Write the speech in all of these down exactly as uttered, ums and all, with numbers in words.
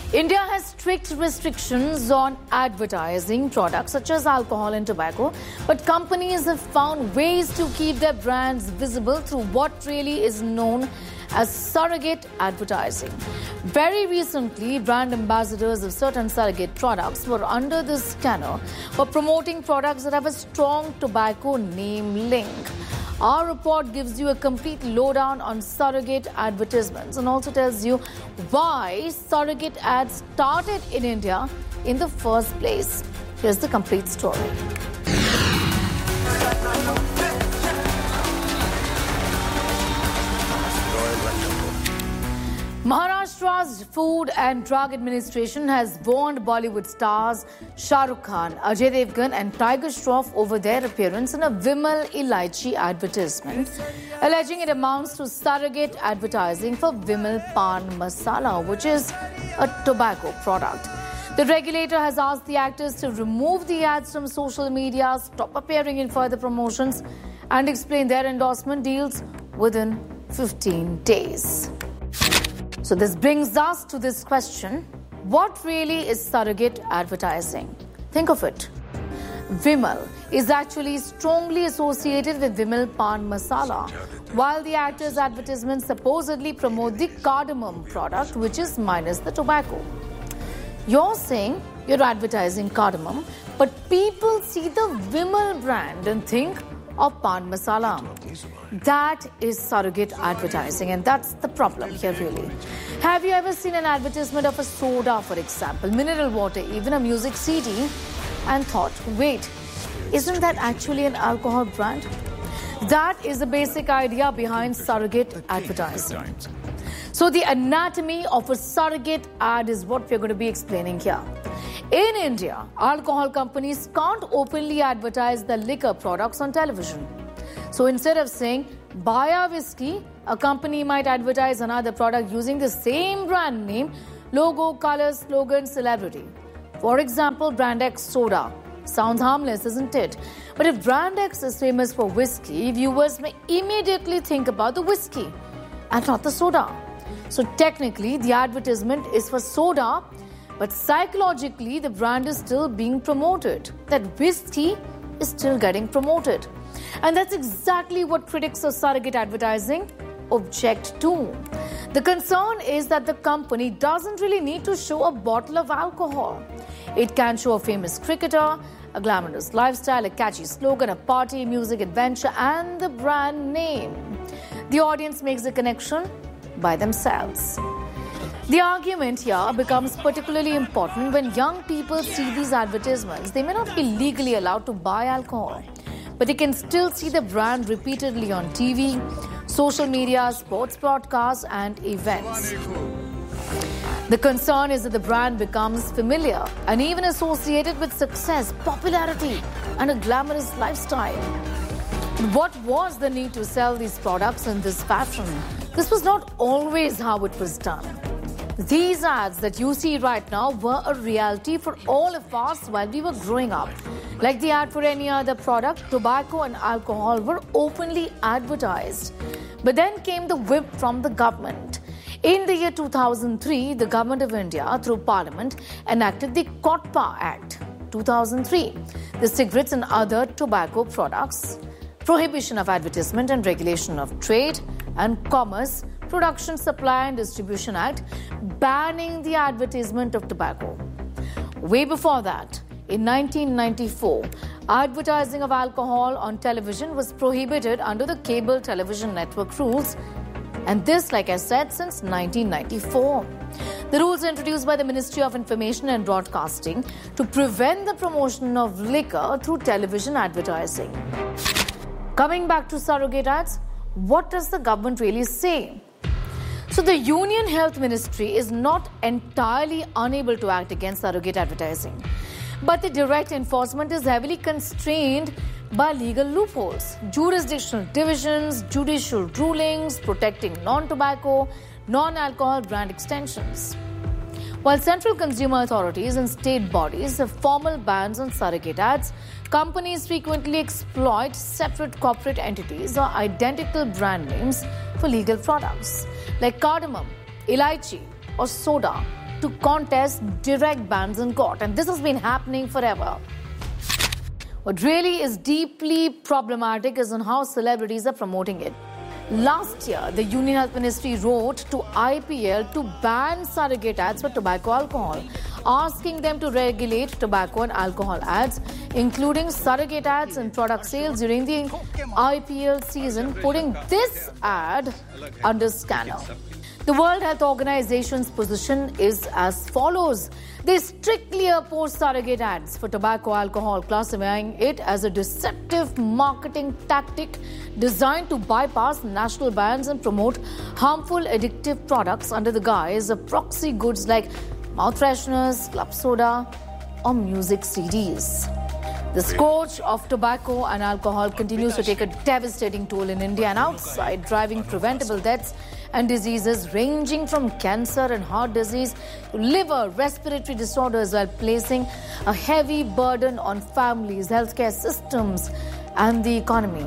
India has strict restrictions on advertising products such as alcohol and tobacco, but companies have found ways to keep their brands visible through what really is known as surrogate advertising. Very recently, brand ambassadors of certain surrogate products were under the scanner for promoting products that have a strong tobacco name link. Our report gives you a complete lowdown on surrogate advertisements and also tells you why surrogate ads started in India in the first place. Here's the complete story. Maharashtra's Food and Drug Administration has warned Bollywood stars Shah Rukh Khan, Ajay Devgan and Tiger Shroff over their appearance in a Vimal Ilaichi advertisement, alleging it amounts to surrogate advertising for Vimal Pan Masala, which is a tobacco product. The regulator has asked the actors to remove the ads from social media, stop appearing in further promotions and explain their endorsement deals within fifteen days. So this brings us to this question: what really is surrogate advertising? Think of it. Vimal is actually strongly associated with Vimal Pan Masala, while the actor's advertisements supposedly promote the cardamom product, which is minus the tobacco. You're saying you're advertising cardamom, but people see the Vimal brand and think of Pan Masala. That is surrogate advertising, and that's the problem here really. Have you ever seen an advertisement of a soda, for example, mineral water, even a music C D, and thought, wait, isn't that actually an alcohol brand? That is the basic idea behind surrogate advertising. So the anatomy of a surrogate ad is what we're going to be explaining here. In India, alcohol companies can't openly advertise the liquor products on television. So instead of saying, buy a whiskey, a company might advertise another product using the same brand name, logo, color, slogan, celebrity. For example, brand X soda. Sounds harmless, isn't it? But if brand X is famous for whiskey, viewers may immediately think about the whiskey and not the soda. So technically, the advertisement is for soda, but psychologically, the brand is still being promoted. That whiskey is still getting promoted. And that's exactly what critics of surrogate advertising object to. The concern is that the company doesn't really need to show a bottle of alcohol. It can show a famous cricketer, a glamorous lifestyle, a catchy slogan, a party, music, adventure, and the brand name. The audience makes the connection by themselves. The argument here becomes particularly important when young people see these advertisements. They may not be legally allowed to buy alcohol, but they can still see the brand repeatedly on T V, social media, sports broadcasts, and events. The concern is that the brand becomes familiar and even associated with success, popularity, and a glamorous lifestyle. What was the need to sell these products in this fashion? This was not always how it was done. These ads that you see right now were a reality for all of us while we were growing up. Like the ad for any other product, tobacco and alcohol were openly advertised. But then came the whip from the government. In the year two thousand three, the Government of India, through Parliament, enacted the COTPA Act two thousand three, the Cigarettes and Other Tobacco Products, Prohibition of Advertisement and Regulation of Trade and Commerce, Production, Supply and Distribution Act, banning the advertisement of tobacco. Way before that, in nineteen ninety-four, advertising of alcohol on television was prohibited under the Cable Television Network rules, and this, like I said, since nineteen ninety-four. The rules introduced by the Ministry of Information and Broadcasting to prevent the promotion of liquor through television advertising. Coming back to surrogate ads, what does the government really say? So the Union Health Ministry is not entirely unable to act against surrogate advertising, but the direct enforcement is heavily constrained by legal loopholes, jurisdictional divisions, judicial rulings protecting non-tobacco, non-alcohol brand extensions. While central consumer authorities and state bodies have formal bans on surrogate ads, companies frequently exploit separate corporate entities or identical brand names for legal products like cardamom, elaichi, or soda to contest direct bans in court. And this has been happening forever. What really is deeply problematic is on how celebrities are promoting it. Last year, the Union Health Ministry wrote to I P L to ban surrogate ads for tobacco alcohol, asking them to regulate tobacco and alcohol ads, including surrogate ads and product sales during the I P L season, putting this ad under scanner. The World Health Organization's position is as follows. They strictly oppose surrogate ads for tobacco alcohol, classifying it as a deceptive marketing tactic designed to bypass national bans and promote harmful addictive products under the guise of proxy goods like mouth fresheners, club soda, or music C Ds. The scourge of tobacco and alcohol continues to take a devastating toll in India and outside, driving preventable deaths and diseases ranging from cancer and heart disease to liver, respiratory disorders, while placing a heavy burden on families, healthcare systems, and the economy.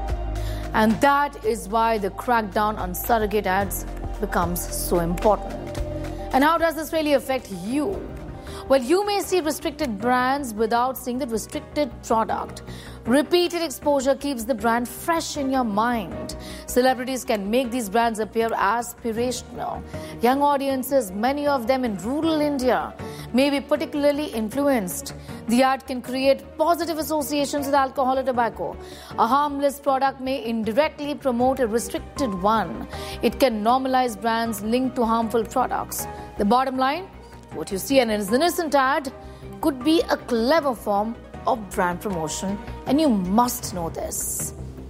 And that is why the crackdown on surrogate ads becomes so important. And how does this really affect you? Well, you may see restricted brands without seeing the restricted product. Repeated exposure keeps the brand fresh in your mind. Celebrities can make these brands appear aspirational. Young audiences, many of them in rural India, may be particularly influenced. The ad can create positive associations with alcohol or tobacco. A harmless product may indirectly promote a restricted one. It can normalize brands linked to harmful products. The bottom line, what you see in an innocent ad could be a clever form of brand promotion, and you must know this.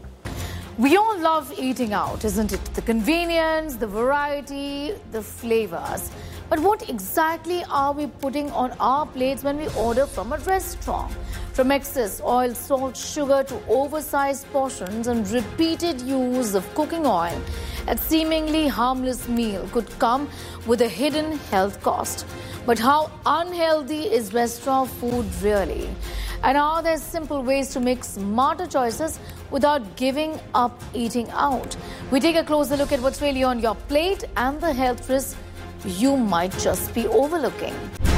We all love eating out, isn't it? The convenience, the variety, the flavors. But what exactly are we putting on our plates when we order from a restaurant? From excess oil, salt, sugar to oversized portions and repeated use of cooking oil, a seemingly harmless meal could come with a hidden health cost. But how unhealthy is restaurant food really? And are there simple ways to make smarter choices without giving up eating out? We take a closer look at what's really on your plate and the health risks you might just be overlooking.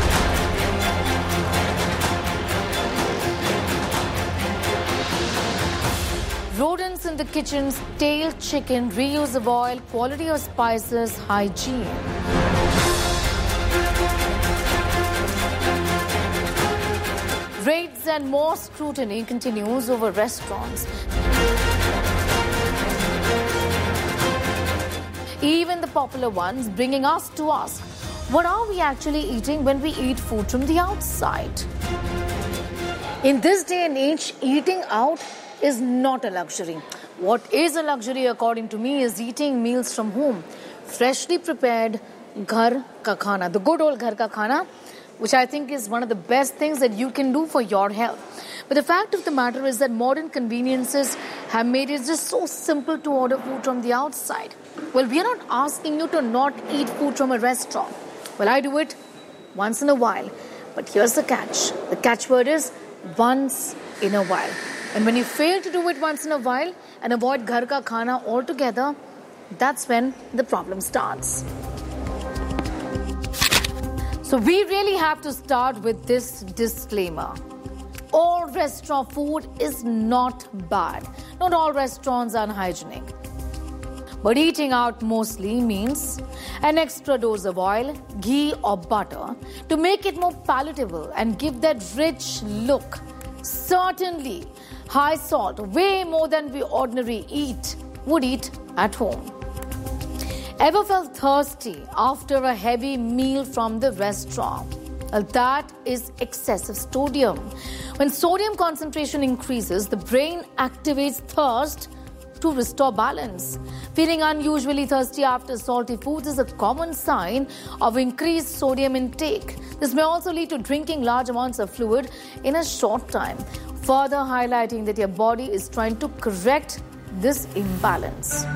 Rodents in the kitchen, stale chicken, reuse of oil, quality of spices, hygiene. Raids and more scrutiny continues over restaurants. Even the popular ones, bringing us to ask, what are we actually eating when we eat food from the outside? In this day and age, eating out is not a luxury. What is a luxury, according to me, is eating meals from home. Freshly prepared ghar ka khana, the good old ghar ka khana, which I think is one of the best things that you can do for your health. But the fact of the matter is that modern conveniences have made it just so simple to order food from the outside. Well, we are not asking you to not eat food from a restaurant. Well, I do it once in a while. But here's the catch. The catchword is once in a while. And when you fail to do it once in a while and avoid ghar ka khana altogether, that's when the problem starts. So we really have to start with this disclaimer. All restaurant food is not bad. Not all restaurants are unhygienic. But eating out mostly means an extra dose of oil, ghee or butter to make it more palatable and give that rich look. Certainly, high salt, way more than we ordinarily eat, would eat at home. Ever felt thirsty after a heavy meal from the restaurant? Well, that is excessive sodium. When sodium concentration increases, the brain activates thirst to restore balance. Feeling unusually thirsty after salty foods is a common sign of increased sodium intake. This may also lead to drinking large amounts of fluid in a short time, further highlighting that your body is trying to correct this imbalance.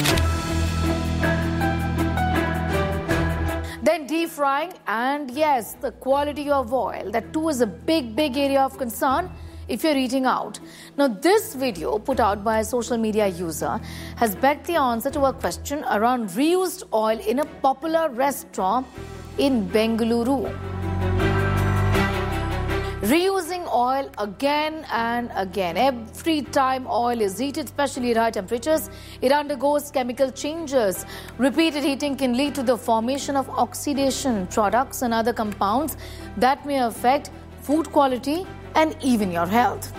Then deep frying, and yes, the quality of oil. That too is a big, big area of concern if you're eating out. Now, this video put out by a social media user has begged the answer to a question around reused oil in a popular restaurant in Bengaluru. Reusing oil again and again. Every time oil is heated, especially at high temperatures, it undergoes chemical changes. Repeated heating can lead to the formation of oxidation products and other compounds that may affect food quality and even your health.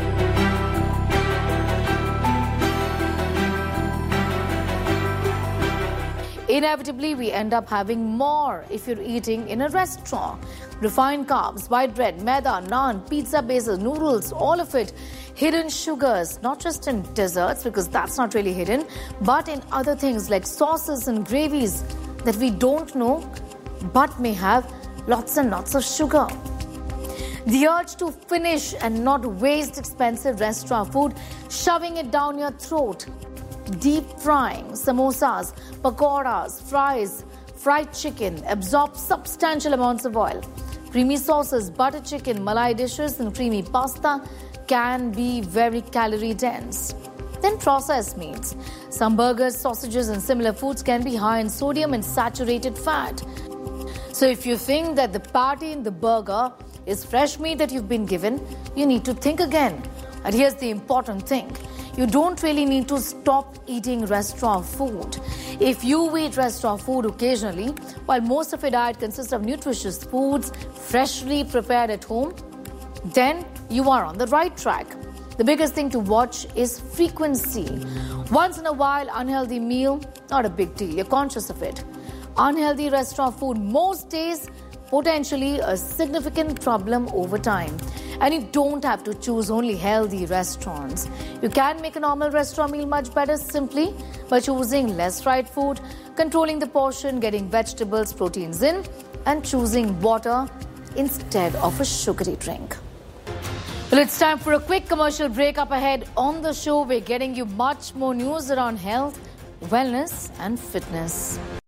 Inevitably, we end up having more if you're eating in a restaurant. Refined carbs, white bread, maida, naan, pizza bases, noodles, all of it. Hidden sugars, not just in desserts, because that's not really hidden, but in other things like sauces and gravies that we don't know, but may have lots and lots of sugar. The urge to finish and not waste expensive restaurant food, shoving it down your throat. Deep frying, samosas, pakoras, fries, fried chicken absorb substantial amounts of oil. Creamy sauces, butter chicken, malai dishes and creamy pasta can be very calorie dense. Then processed meats. Some burgers, sausages and similar foods can be high in sodium and saturated fat. So if you think that the patty in the burger is fresh meat that you've been given, you need to think again. And here's the important thing. You don't really need to stop eating restaurant food. If you eat restaurant food occasionally, while most of your diet consists of nutritious foods freshly prepared at home, then you are on the right track. The biggest thing to watch is frequency. Once in a while, unhealthy meal, not a big deal. You're conscious of it. Unhealthy restaurant food most days, potentially a significant problem over time. And you don't have to choose only healthy restaurants. You can make a normal restaurant meal much better simply by choosing less fried food, controlling the portion, getting vegetables, proteins in, and choosing water instead of a sugary drink. Well, it's time for a quick commercial break. Up ahead on the show, we're getting you much more news around health, wellness, and fitness.